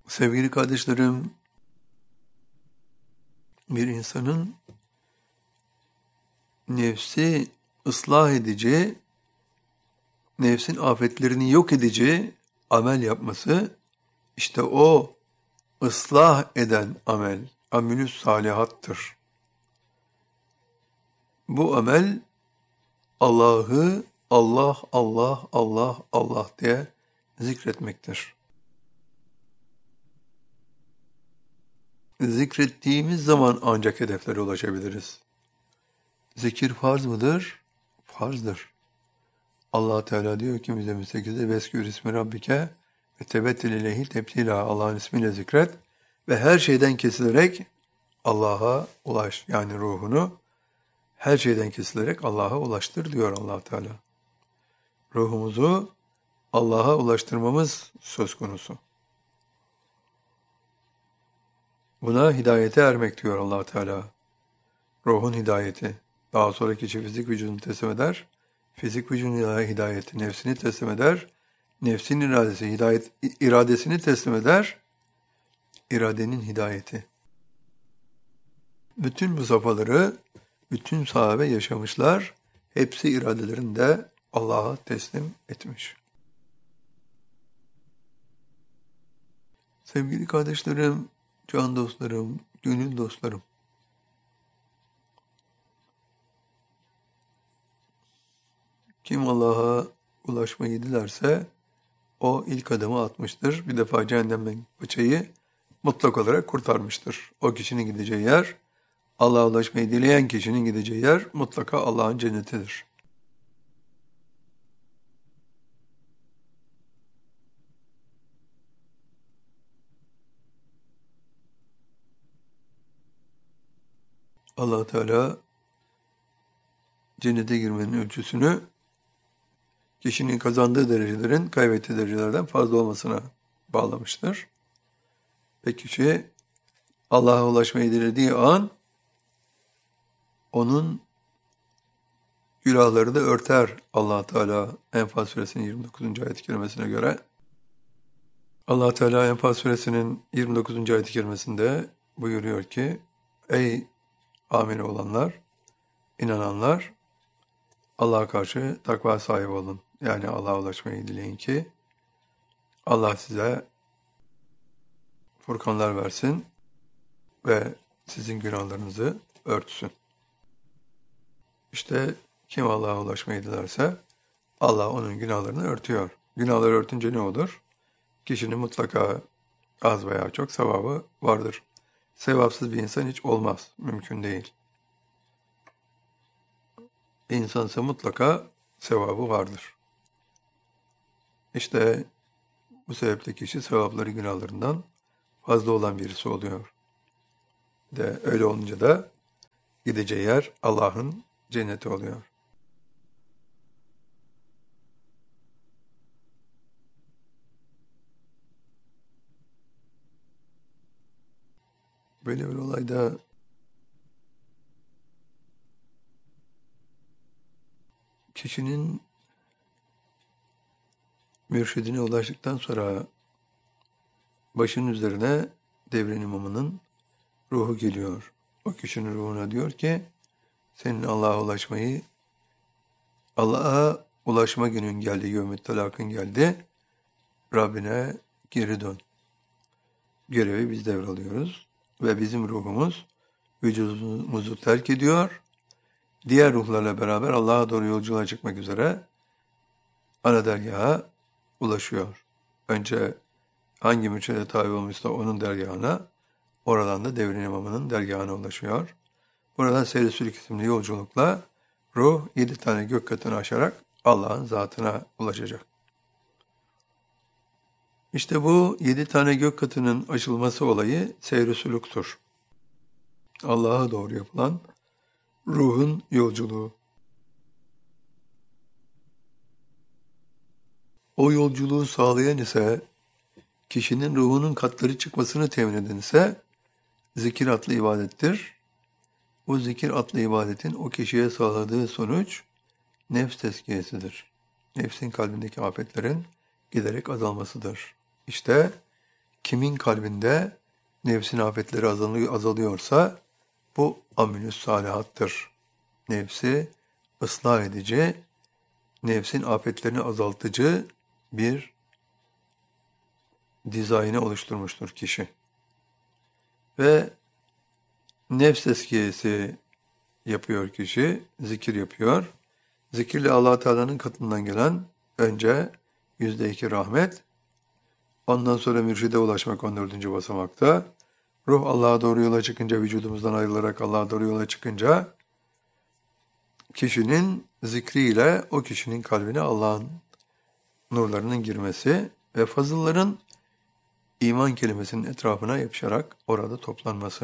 Sevgili kardeşlerim, bir insanın nefsi ıslah edici, nefsin afetlerini yok edici amel yapması, işte o ıslah eden amel, amelüs salihattır. Bu amel Allah'ı Allah, Allah, Allah, Allah diye zikretmektir. Zikrettiğimiz zaman ancak hedeflere ulaşabiliriz. Zikir farz mıdır? Farzdır. Allah Teala diyor ki bize 8'de veskür ismi Rabbike ve tebettil ileyhi tebtila, Allah'ın ismiyle zikret ve her şeyden kesilerek Allah'a ulaş, yani ruhunu her şeyden kesilerek Allah'a ulaştır diyor Allah Teala. Ruhumuzu Allah'a ulaştırmamız söz konusu. Buna hidayete ermek diyor Allah Teala. Ruhun hidayeti. Daha sonra kişi fizik vücudunu teslim eder. Fizik vücudun hidayeti nefsini teslim eder. Nefsin iradesini teslim eder. İradenin hidayeti. Bütün bu safhaları bütün sahabe yaşamışlar. Hepsi iradelerini de Allah'a teslim etmiş. Sevgili kardeşlerim, can dostlarım, gönül dostlarım. Kim Allah'a ulaşmayı dilerse o ilk adımı atmıştır. Bir defa cehennemden paçayı mutlak olarak kurtarmıştır. O kişinin gideceği yer, Allah'a ulaşmayı dileyen kişinin gideceği yer mutlaka Allah'ın cennetidir. Allah Teala cennete girmenin ölçüsünü kişinin kazandığı derecelerin kaybettiği derecelerden fazla olmasına bağlamıştır. Ve kişi Allah'a ulaşmayı dilediği an onun günahları da örter Allah Teala Enfal suresinin 29. ayet-i kerimesine göre. Allah Teala Enfal suresinin 29. ayet-i kerimesinde buyuruyor ki: Ey amin olanlar, inananlar, Allah'a karşı takva sahibi olun. Yani Allah'a ulaşmayı dileyin ki Allah size furkanlar versin ve sizin günahlarınızı örtsün. İşte kim Allah'a ulaşmayı dilerse Allah onun günahlarını örtüyor. Günahları örtünce ne olur? Kişinin mutlaka az veya çok sevabı vardır. Sevapsız bir insan hiç olmaz. Mümkün değil. İnsansa mutlaka sevabı vardır. İşte bu sebeple kişi sevapları günahlarından fazla olan birisi oluyor. De öyle olunca da gideceği yer Allah'ın cenneti oluyor. Böyle bir olayda kişinin mürşidine ulaştıktan sonra başının üzerine devrin imamının ruhu geliyor. O kişinin ruhuna diyor ki senin Allah'a ulaşma günün geldi, yevmüt talakın geldi. Rabbine geri dön. Görevi biz devralıyoruz ve bizim ruhumuz vücudumuzu terk ediyor. Diğer ruhlarla beraber Allah'a doğru yolculuğa çıkmak üzere ana dergaha ulaşıyor. Önce hangi mürşide tabi olmuşsa onun dergahına, oradan da devrin imamının dergahına ulaşıyor. Buradan Seyr-i Sülük isimli yolculukla ruh 7 tane gök katını aşarak Allah'ın zatına ulaşacak. İşte bu 7 tane gök katının aşılması olayı Seyr-i Sülük'tür. Allah'a doğru yapılan ruhun yolculuğu. O yolculuğu sağlayan ise, kişinin ruhunun katları çıkmasını temin eden ise zikir adlı ibadettir. Bu zikir adlı ibadetin o kişiye sağladığı sonuç nefs tezkiyesidir. Nefsin kalbindeki afetlerin giderek azalmasıdır. İşte kimin kalbinde nefsin afetleri azalıyorsa bu amelü salihattır. Nefsi ıslah edici, nefsin afetlerini azaltıcı bir dizaynı oluşturmuştur kişi. Ve nefs tezkiyesi yapıyor kişi, zikir yapıyor. Zikirle Allah Teala'nın katından gelen önce %2 rahmet, ondan sonra mürşide ulaşmak 14. basamakta. Ruh Allah'a doğru yola çıkınca, vücudumuzdan ayrılarak Allah'a doğru yola çıkınca kişinin zikriyle o kişinin kalbine Allah'ın nurlarının girmesi ve fazılların iman kelimesinin etrafına yapışarak orada toplanması.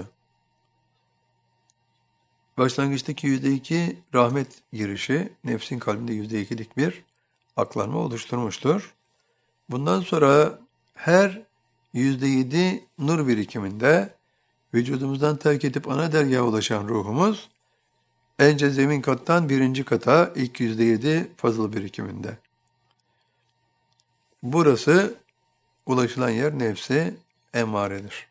Başlangıçtaki %2 rahmet girişi nefsin kalbinde %2'lik bir aklanma oluşturmuştur. Bundan sonra her %7 nur birikiminde vücudumuzdan terk edip ana dergaha ulaşan ruhumuz önce zemin kattan birinci kata ilk %7 fazıl birikiminde. Burası ulaşılan yer nefsi emmaredir.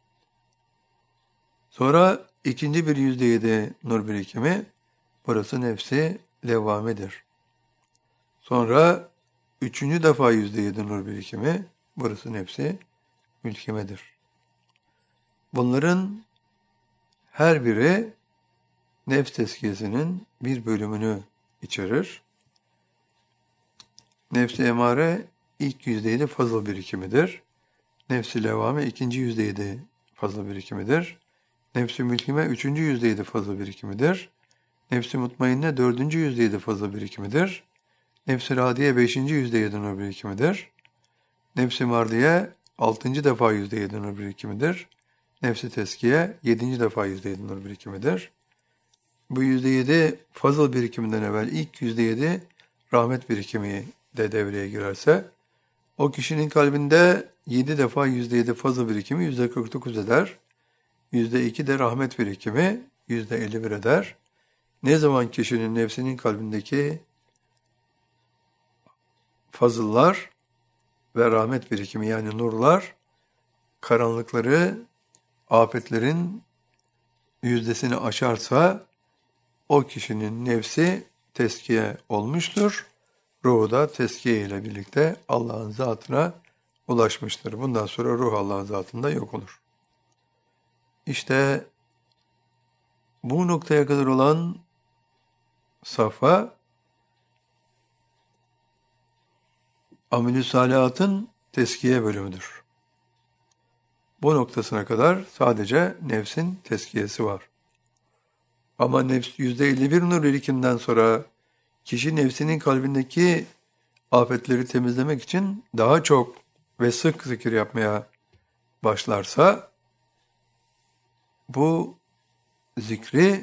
Sonra ikinci bir %7 nur birikimi, burası nefsi levvamedir. Sonra üçüncü defa %7 nur birikimi, burası nefsi mülkimedir. Bunların her biri nefs tezkiyesinin bir bölümünü içerir. Nefsi emare ilk %7 fazıl birikimidir. Nefsi levvame ikinci %7 fazıl birikimidir. Nefsi mülkime üçüncü %7 fazıl birikimidir. Nefsi mutmainne dördüncü %7 fazıl birikimidir. Nefsi radiye beşinci %7 nur birikimidir. Nefsi mardiye altıncı defa %7 nur birikimidir. Nefsi teskiye yedinci defa %7 nur birikimidir. Bu %7 fazıl birikiminden evvel ilk %7 rahmet birikimi de devreye girerse o kişinin kalbinde 7 defa %7 fazıl birikimi %49 eder. %2 de rahmet birikimi %51 eder. Ne zaman kişinin nefsinin kalbindeki fazıllar ve rahmet birikimi yani nurlar karanlıkları, afetlerin yüzdesini aşarsa o kişinin nefsi teskiye olmuştur. Ruhu da teskiye ile birlikte Allah'ın zatına ulaşmıştır. Bundan sonra ruh Allah'ın zatında yok olur. İşte bu noktaya kadar olan safha amel-i salihatın teskiye bölümüdür. Bu noktasına kadar sadece nefsin teskiyesi var. Ama nefs %51 nur birikiminden sonra kişi nefsinin kalbindeki afetleri temizlemek için daha çok ve sık zikir yapmaya başlarsa bu zikri